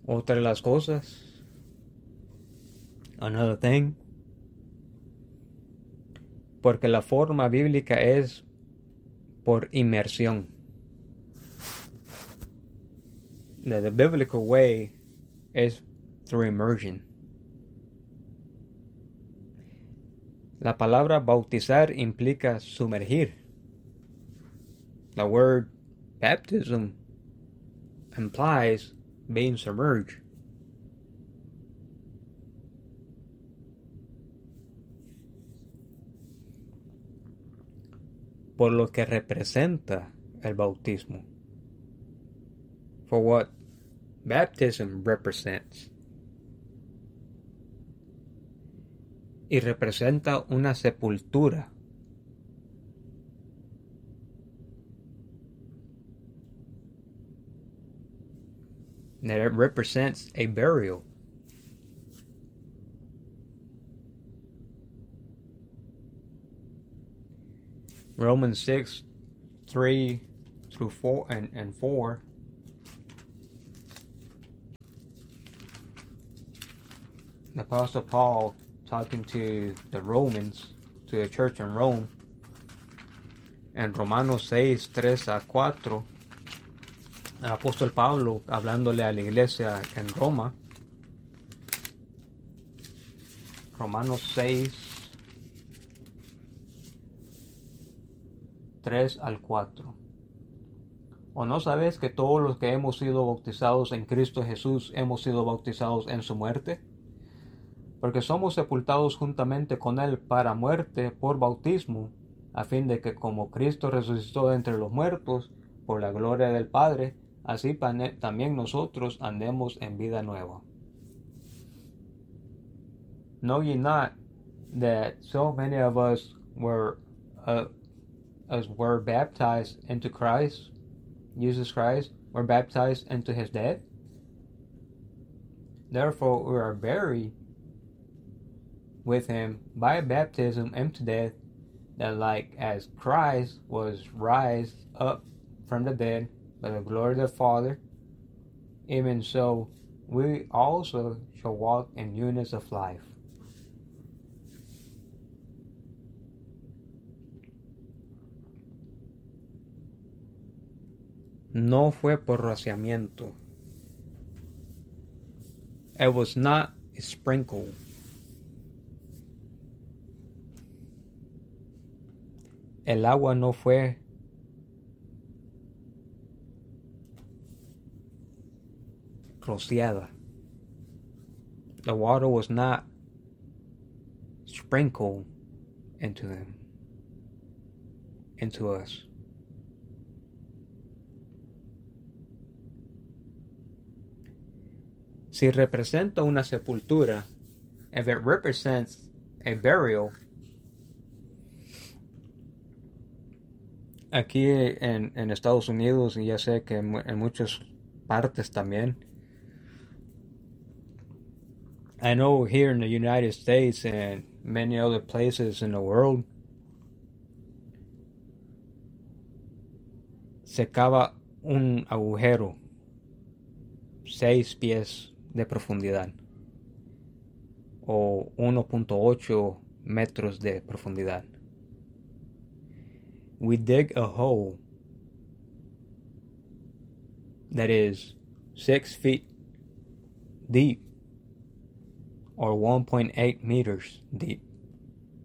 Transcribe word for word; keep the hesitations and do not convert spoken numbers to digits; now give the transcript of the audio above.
Otra de las cosas, another thing, porque la forma bíblica es por inmersión. The, the biblical way is through immersion. La palabra bautizar implica sumergir. The word baptism implies being submerged. Por lo que representa el bautismo. For what baptism represents. Y representa una sepultura. That it represents a burial. Romans six, three through four and, and four. The Apostle Paul talking to the Romans, to the church in Rome, en Romanos seis, tres a cuatro, el apóstol Pablo hablándole a la iglesia en Roma, Romanos seis, tres al cuatro. ¿O no sabes que todos los que hemos sido bautizados en Cristo Jesús hemos sido bautizados en su muerte? Porque somos sepultados juntamente con Él para muerte por bautismo, a fin de que como Cristo resucitó de entre los muertos por la gloria del Padre, así también nosotros andemos en vida nueva. Know ye not that so many of us were uh, us were baptized into Christ, Jesus Christ, were baptized into His death? Therefore we are buried with Him by baptism into death, that like as Christ was raised up from the dead by the glory of the Father, even so we also shall walk in newness of life. No fue por rociamiento. It was not sprinkled. El agua no fue rociada. The water was not sprinkled into them, into us. Si representa una sepultura, if it represents a burial, aquí en, en Estados Unidos, y ya sé que en, en muchas partes también, I know here in the United States and many other places in the world, se cava un agujero seis pies de profundidad o uno punto ocho metros de profundidad. We dig a hole that is six feet deep or one point eight meters deep.